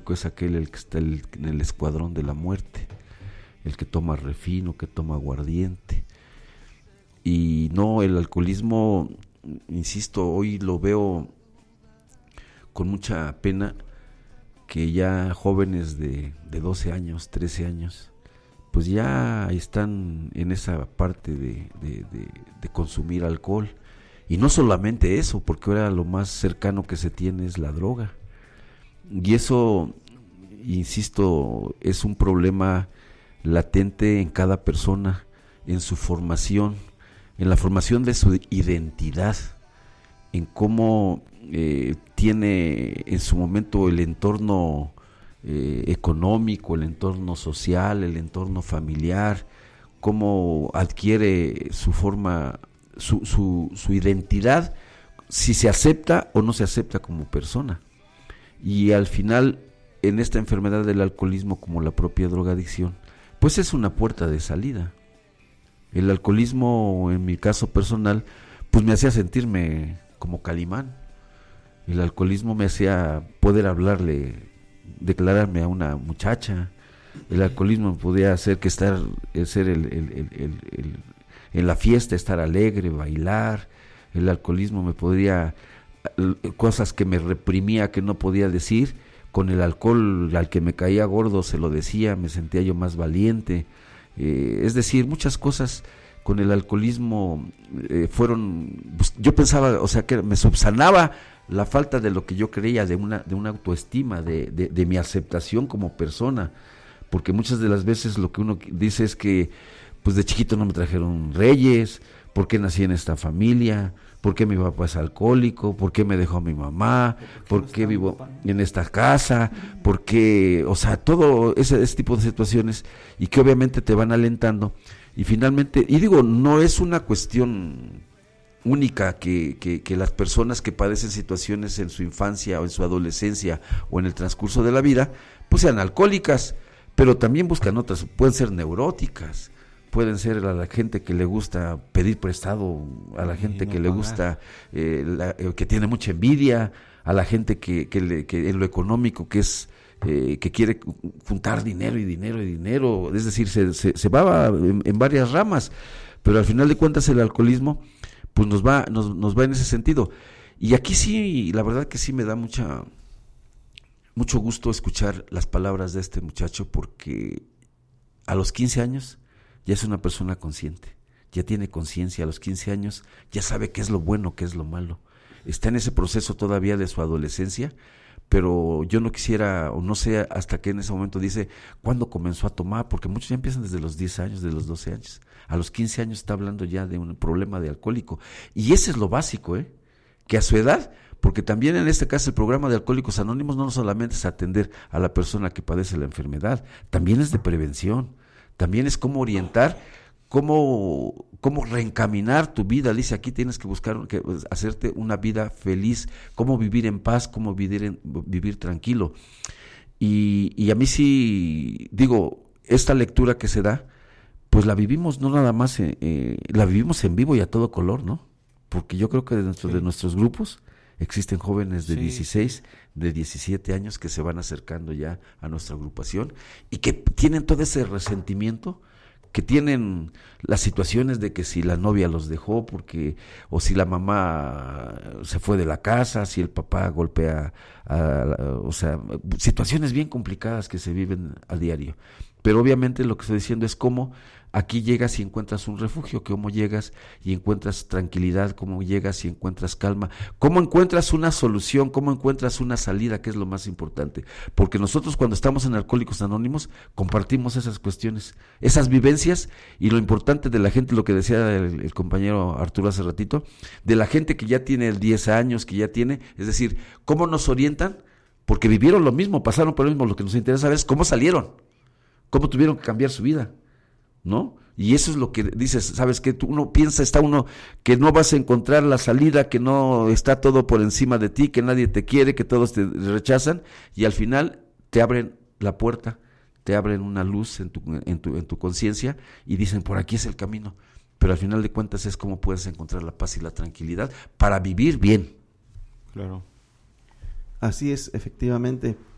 alcohólico es aquel el que está en el escuadrón de la muerte, el que toma refino, que toma aguardiente. Y no, el alcoholismo, insisto, hoy lo veo con mucha pena, que ya jóvenes de 12 años, 13 años, pues ya están en esa parte de consumir alcohol. Y no solamente eso, porque ahora lo más cercano que se tiene es la droga. Y eso, insisto, es un problema latente en cada persona, en su formación, en la formación de su identidad, en cómo tiene en su momento el entorno económico, el entorno social, el entorno familiar, cómo adquiere su forma, su identidad, si se acepta o no se acepta como persona. Y al final, en esta enfermedad del alcoholismo, como la propia drogadicción, pues es una puerta de salida. El alcoholismo, en mi caso personal, pues me hacía sentirme como Calimán. El alcoholismo me hacía poder hablarle, declararme a una muchacha. El alcoholismo me podía hacer que ser en la fiesta, estar alegre, bailar. El alcoholismo me podría, cosas que me reprimía, que no podía decir, con el alcohol al que me caía gordo se lo decía, me sentía yo más valiente. Es decir, muchas cosas con el alcoholismo yo pensaba, o sea, que me subsanaba la falta de lo que yo creía, de una autoestima, de mi aceptación como persona, porque muchas de las veces lo que uno dice es que pues de chiquito no me trajeron reyes, ¿por qué nací en esta familia? ¿Por qué mi papá es alcohólico? ¿Por qué me dejó mi mamá? ¿Por qué vivo en esta casa? ¿Por qué? O sea, todo ese tipo de situaciones, y que obviamente te van alentando. Y finalmente, y digo, no es una cuestión única que las personas que padecen situaciones en su infancia o en su adolescencia o en el transcurso de la vida, pues sean alcohólicas, pero también buscan otras, pueden ser neuróticas, pueden ser a la gente que le gusta pedir prestado, a la gente que le gusta, que tiene mucha envidia, a la gente que en lo económico, que es que quiere juntar dinero, es decir, se va en varias ramas, pero al final de cuentas el alcoholismo pues nos va en ese sentido. Y aquí sí, la verdad que sí me da mucho gusto escuchar las palabras de este muchacho, porque a los 15 años ya es una persona consciente, ya tiene conciencia. A los 15 años ya sabe qué es lo bueno, qué es lo malo. Está en ese proceso todavía de su adolescencia, pero yo no quisiera, o no sé hasta qué en ese momento dice cuándo comenzó a tomar, porque muchos ya empiezan desde los 10 años, de los 12 años. A los 15 años está hablando ya de un problema de alcohólico. Y ese es lo básico, que a su edad, porque también en este caso el programa de Alcohólicos Anónimos no solamente es atender a la persona que padece la enfermedad, también es de prevención. También es cómo orientar, cómo reencaminar tu vida. Dice, aquí tienes que buscar hacerte una vida feliz, cómo vivir en paz, cómo vivir tranquilo. Y a mí sí, digo, esta lectura que se da, pues la vivimos no nada más, la vivimos en vivo y a todo color, ¿no? Porque yo creo que dentro de nuestros grupos existen jóvenes de 16, de 17 años que se van acercando ya a nuestra agrupación y que tienen todo ese resentimiento, que tienen las situaciones de que si la novia los dejó, o si la mamá se fue de la casa, si el papá golpea, o sea, situaciones bien complicadas que se viven a diario. Pero obviamente lo que estoy diciendo es cómo aquí llegas y encuentras un refugio, cómo llegas y encuentras tranquilidad, cómo llegas y encuentras calma, cómo encuentras una solución, cómo encuentras una salida, que es lo más importante. Porque nosotros cuando estamos en Alcohólicos Anónimos compartimos esas cuestiones, esas vivencias, y lo importante de la gente, lo que decía el compañero Arturo hace ratito, de la gente que ya tiene 10 años, que ya tiene, es decir, cómo nos orientan, porque vivieron lo mismo, pasaron por lo mismo. Lo que nos interesa ver es cómo salieron, cómo tuvieron que cambiar su vida, ¿no? Y eso es lo que dices, ¿sabes qué? Uno piensa, está uno que no vas a encontrar la salida, que no está todo por encima de ti, que nadie te quiere, que todos te rechazan, y al final te abren la puerta, te abren una luz en tu conciencia y dicen, por aquí es el camino. Pero al final de cuentas es cómo puedes encontrar la paz y la tranquilidad para vivir bien. Claro. Así es, efectivamente.